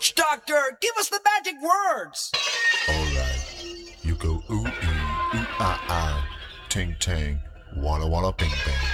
Witch doctor, give us the magic words. Alright, you go ooh ee, ooh ah ah, ting tang, walla walla bing bang.